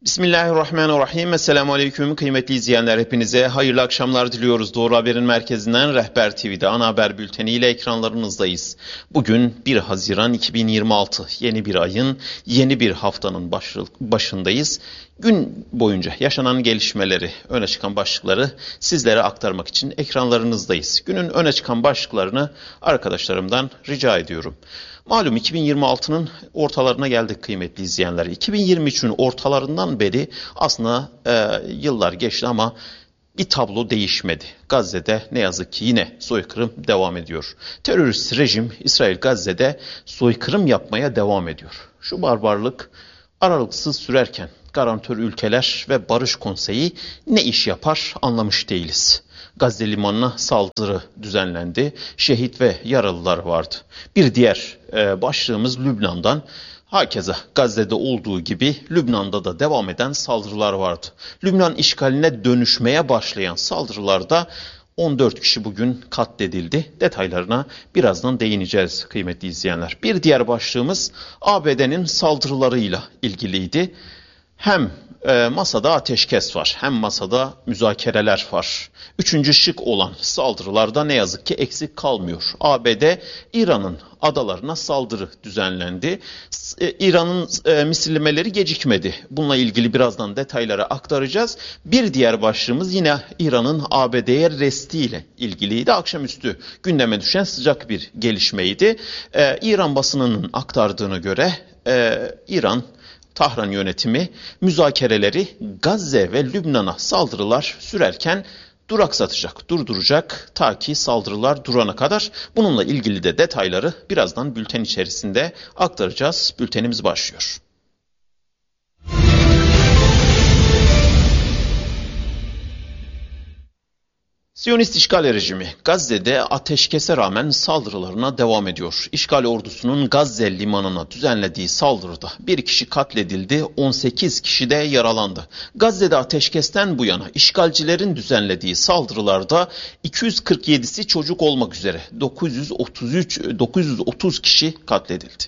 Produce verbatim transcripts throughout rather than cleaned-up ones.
Bismillahirrahmanirrahim. Esselamu Aleyküm kıymetli izleyenler, hepinize hayırlı akşamlar diliyoruz. Doğru Haber'in merkezinden Rehber T V'de ana haber bülteniyle ekranlarınızdayız. Bugün bir Haziran iki bin yirmi altı, yeni bir ayın, yeni bir haftanın başındayız. Gün boyunca yaşanan gelişmeleri, öne çıkan başlıkları sizlere aktarmak için ekranlarınızdayız. Günün öne çıkan başlıklarını arkadaşlarımdan rica ediyorum. Malum iki bin yirmi altının ortalarına geldik kıymetli izleyenler. iki bin yirmi üçün ortalarından beri aslında e, yıllar geçti ama bir tablo değişmedi. Gazze'de ne yazık ki yine soykırım devam ediyor. Terörist rejim İsrail Gazze'de soykırım yapmaya devam ediyor. Şu barbarlık aralıksız sürerken garantör ülkeler ve Barış Konseyi ne iş yapar anlamış değiliz. Gazze limanına saldırı düzenlendi. Şehit ve yaralılar vardı. Bir diğer e, başlığımız Lübnan'dan. Hakeza Gazze'de olduğu gibi Lübnan'da da devam eden saldırılar vardı. Lübnan işgaline dönüşmeye başlayan saldırılarda on dört kişi bugün katledildi. Detaylarına birazdan değineceğiz kıymetli izleyenler. Bir diğer başlığımız A B D'nin saldırılarıyla ilgiliydi. Hem e, masada ateşkes var, hem masada müzakereler var. Üçüncü şık olan saldırılarda ne yazık ki eksik kalmıyor. A B D, İran'ın adalarına saldırı düzenlendi. E, İran'ın e, misillemeleri gecikmedi. Bununla ilgili birazdan detayları aktaracağız. Bir diğer başlığımız yine İran'ın A B D'ye restiyle ilgiliydi. Akşamüstü gündeme düşen sıcak bir gelişmeydi. E, İran basınının aktardığına göre e, İran Tahran yönetimi müzakereleri Gazze ve Lübnan'a saldırılar sürerken duraksatacak, durduracak ta ki saldırılar durana kadar. Bununla ilgili de detayları birazdan bülten içerisinde aktaracağız. Bültenimiz başlıyor. Siyonist işgal rejimi Gazze'de ateşkese rağmen saldırılarına devam ediyor. İşgal ordusunun Gazze limanına düzenlediği saldırıda bir kişi katledildi, on sekiz kişi de yaralandı. Gazze'de ateşkesten bu yana işgalcilerin düzenlediği saldırılarda iki yüz kırk yedisi çocuk olmak üzere dokuz yüz otuz üç dokuz yüz otuz kişi katledildi.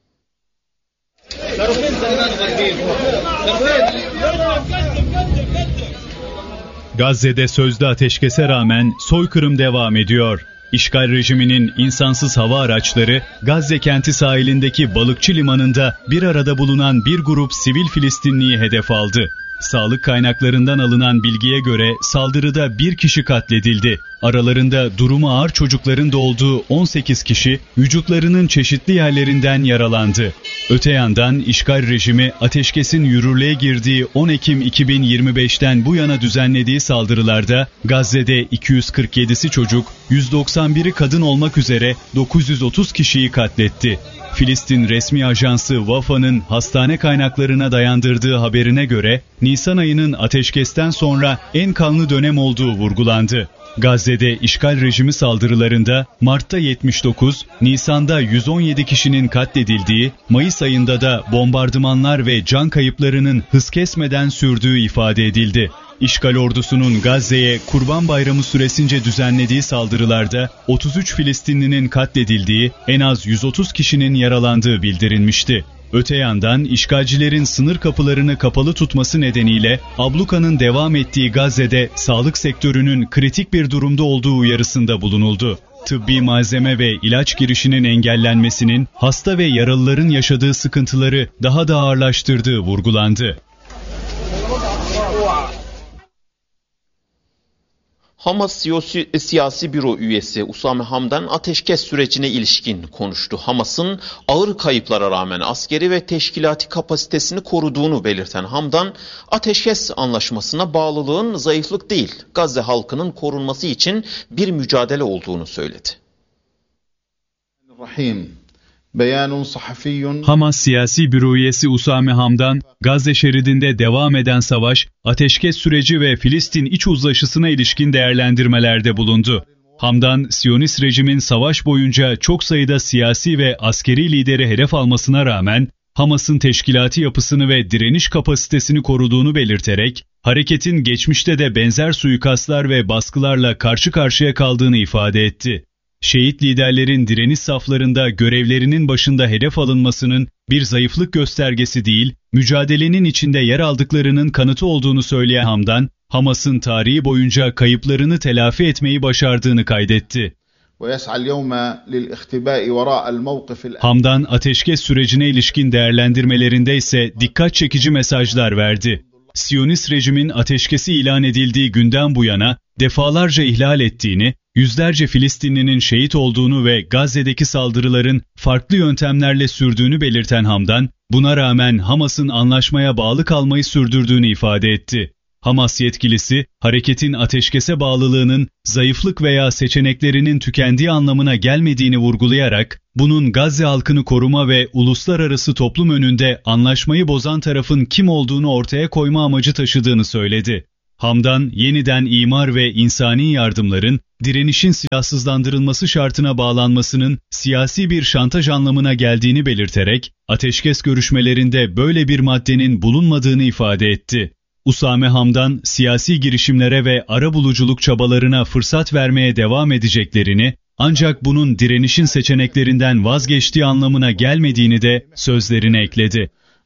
Gazze'de sözde ateşkese rağmen soykırım devam ediyor. İşgal rejiminin insansız hava araçları Gazze kenti sahilindeki balıkçı limanında bir arada bulunan bir grup sivil Filistinliyi hedef aldı. Sağlık kaynaklarından alınan bilgiye göre saldırıda bir kişi katledildi. Aralarında durumu ağır çocukların da olduğu on sekiz kişi vücutlarının çeşitli yerlerinden yaralandı. Öte yandan işgal rejimi ateşkesin yürürlüğe girdiği on Ekim iki bin yirmi beşten bu yana düzenlediği saldırılarda Gazze'de iki yüz kırk yedisi çocuk, yüz doksan biri kadın olmak üzere dokuz yüz otuz kişiyi katletti. Filistin resmi ajansı Vafa'nın hastane kaynaklarına dayandırdığı haberine göre Nisan ayının ateşkesten sonra en kanlı dönem olduğu vurgulandı. Gazze'de işgal rejimi saldırılarında Mart'ta yetmiş dokuz, Nisan'da yüz on yedi kişinin katledildiği, Mayıs ayında da bombardımanlar ve can kayıplarının hız kesmeden sürdüğü ifade edildi. İşgal ordusunun Gazze'ye Kurban Bayramı süresince düzenlediği saldırılarda otuz üç Filistinlinin katledildiği, en az yüz otuz kişinin yaralandığı bildirilmişti. Öte yandan işgalcilerin sınır kapılarını kapalı tutması nedeniyle ablukanın devam ettiği Gazze'de sağlık sektörünün kritik bir durumda olduğu uyarısında bulunuldu. Tıbbi malzeme ve ilaç girişinin engellenmesinin hasta ve yaralıların yaşadığı sıkıntıları daha da ağırlaştırdığı vurgulandı. Hamas Siyasi Büro üyesi Usame Hamdan ateşkes sürecine ilişkin konuştu. Hamas'ın ağır kayıplara rağmen askeri ve teşkilati kapasitesini koruduğunu belirten Hamdan, ateşkes anlaşmasına bağlılığın zayıflık değil, Gazze halkının korunması için bir mücadele olduğunu söyledi. Hamas Siyasi Büro üyesi Usame Hamdan, Gazze şeridinde devam eden savaş, ateşkes süreci ve Filistin iç uzlaşısına ilişkin değerlendirmelerde bulundu. Hamdan, Siyonist rejimin savaş boyunca çok sayıda siyasi ve askeri lideri hedef almasına rağmen, Hamas'ın teşkilati yapısını ve direniş kapasitesini koruduğunu belirterek, hareketin geçmişte de benzer suikastlar ve baskılarla karşı karşıya kaldığını ifade etti. şehit liderlerin direniş saflarında görevlerinin başında hedef alınmasının bir zayıflık göstergesi değil, mücadelenin içinde yer aldıklarının kanıtı olduğunu söyleyen Hamdan, Hamas'ın tarihi boyunca kayıplarını telafi etmeyi başardığını kaydetti. Hamdan, ateşkes sürecine ilişkin değerlendirmelerinde ise dikkat çekici mesajlar verdi. Siyonist rejimin ateşkesi ilan edildiği günden bu yana defalarca ihlal ettiğini, yüzlerce Filistinlinin şehit olduğunu ve Gazze'deki saldırıların farklı yöntemlerle sürdüğünü belirten Hamdan, buna rağmen Hamas'ın anlaşmaya bağlı kalmayı sürdürdüğünü ifade etti. Hamas yetkilisi, hareketin ateşkese bağlılığının zayıflık veya seçeneklerinin tükendiği anlamına gelmediğini vurgulayarak, bunun Gazze halkını koruma ve uluslararası toplum önünde anlaşmayı bozan tarafın kim olduğunu ortaya koyma amacı taşıdığını söyledi. Hamdan, yeniden imar ve insani yardımların, direnişin silahsızlandırılması şartına bağlanmasının siyasi bir şantaj anlamına geldiğini belirterek, ateşkes görüşmelerinde böyle bir maddenin bulunmadığını ifade etti. Usame Hamdan, siyasi girişimlere ve arabuluculuk çabalarına fırsat vermeye devam edeceklerini, ancak bunun direnişin seçeneklerinden vazgeçtiği anlamına gelmediğini de sözlerine ekledi.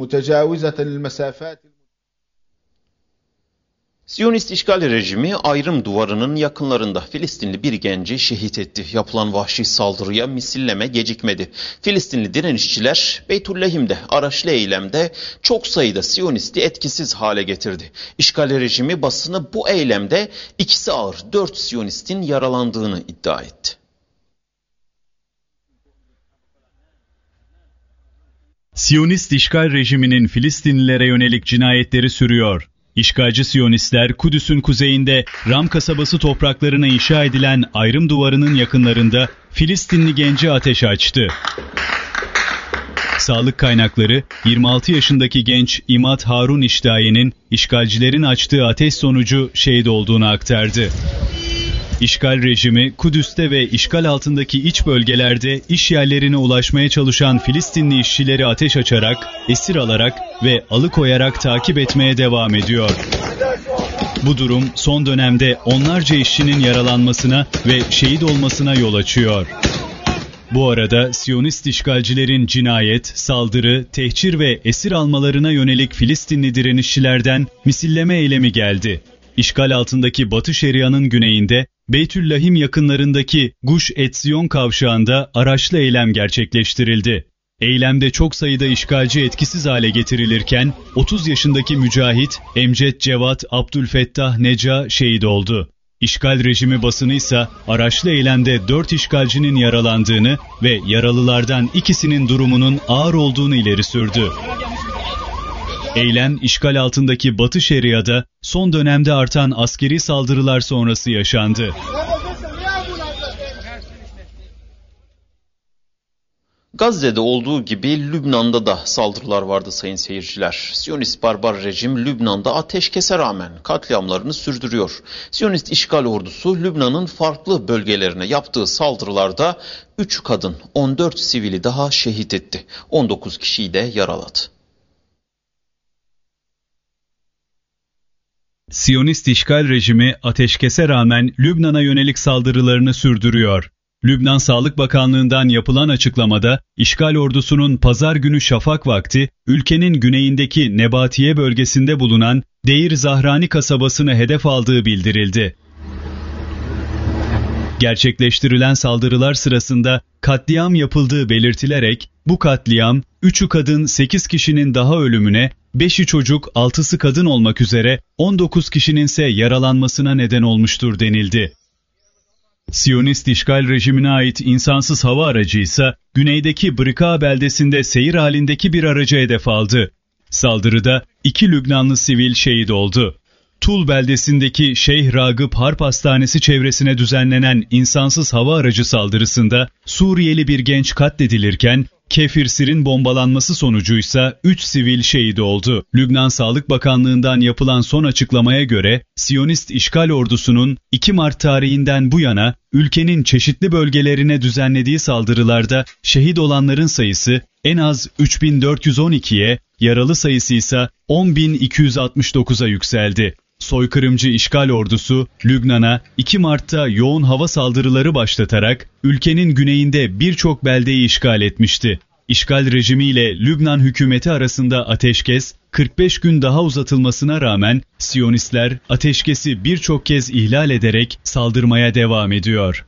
Siyonist işgal rejimi ayrım duvarının yakınlarında Filistinli bir genci şehit etti. Yapılan vahşi saldırıya misilleme gecikmedi. Filistinli direnişçiler Beytüllahim'de araçlı eylemde çok sayıda Siyonisti etkisiz hale getirdi. İşgal rejimi basını bu eylemde ikisi ağır dört Siyonistin yaralandığını iddia etti. Siyonist işgal rejiminin Filistinlilere yönelik cinayetleri sürüyor. İşgalci Siyonistler Kudüs'ün kuzeyinde Ram kasabası topraklarına inşa edilen ayrım duvarının yakınlarında Filistinli genci ateş açtı. Sağlık kaynakları yirmi altı yaşındaki genç İmad Harun İştaye'nin işgalcilerin açtığı ateş sonucu şehit olduğunu aktardı. İşgal rejimi Kudüs'te ve işgal altındaki iç bölgelerde iş yerlerine ulaşmaya çalışan Filistinli işçileri ateş açarak, esir alarak ve alıkoyarak takip etmeye devam ediyor. Bu durum son dönemde onlarca işçinin yaralanmasına ve şehit olmasına yol açıyor. Bu arada Siyonist işgalcilerin cinayet, saldırı, tehcir ve esir almalarına yönelik Filistinli direnişçilerden misilleme eylemi geldi. İşgal altındaki Batı Şeria'nın güneyinde Beytüllahim yakınlarındaki Guş Etziyon kavşağında araçlı eylem gerçekleştirildi. Eylemde çok sayıda işgalci etkisiz hale getirilirken otuz yaşındaki mücahit Emcet Cevat Abdülfettah Neca şehit oldu. İşgal rejimi basını ise araçlı eylemde dört işgalcinin yaralandığını ve yaralılardan ikisinin durumunun ağır olduğunu ileri sürdü. Eylem, işgal altındaki Batı Şeria'da son dönemde artan askeri saldırılar sonrası yaşandı. Gazze'de olduğu gibi Lübnan'da da saldırılar vardı sayın seyirciler. Siyonist barbar rejim Lübnan'da ateşkese rağmen katliamlarını sürdürüyor. Siyonist işgal ordusu Lübnan'ın farklı bölgelerine yaptığı saldırılarda üç kadın, on dört sivili daha şehit etti. on dokuz kişiyi de yaraladı. Siyonist işgal rejimi ateşkese rağmen Lübnan'a yönelik saldırılarını sürdürüyor. Lübnan Sağlık Bakanlığı'ndan yapılan açıklamada, işgal ordusunun pazar günü şafak vakti, ülkenin güneyindeki Nebatiye bölgesinde bulunan Deir Zahrani kasabasını hedef aldığı bildirildi. Gerçekleştirilen saldırılar sırasında katliam yapıldığı belirtilerek, bu katliam, üçü kadın sekiz kişinin daha ölümüne, beşi çocuk altısı kadın olmak üzere on dokuz kişinin ise yaralanmasına neden olmuştur denildi. Siyonist işgal rejimine ait insansız hava aracı ise güneydeki Brika beldesinde seyir halindeki bir aracı hedef aldı. Saldırıda iki Lübnanlı sivil şehit oldu. Tul beldesindeki Şeyh Ragıp Harp Hastanesi çevresine düzenlenen insansız hava aracı saldırısında Suriyeli bir genç katledilirken Kefir Sir'in bombalanması sonucuysa üç sivil şehit oldu. Lübnan Sağlık Bakanlığı'ndan yapılan son açıklamaya göre Siyonist işgal ordusunun iki Mart tarihinden bu yana ülkenin çeşitli bölgelerine düzenlediği saldırılarda şehit olanların sayısı en az üç bin dört yüz on ikiye, yaralı sayısı ise on bin iki yüz altmış dokuza yükseldi. Soykırımcı işgal ordusu Lübnan'a iki Mart'ta yoğun hava saldırıları başlatarak ülkenin güneyinde birçok beldeyi işgal etmişti. İşgal rejimiyle Lübnan hükümeti arasında ateşkes kırk beş gün daha uzatılmasına rağmen Siyonistler ateşkesi birçok kez ihlal ederek saldırmaya devam ediyor.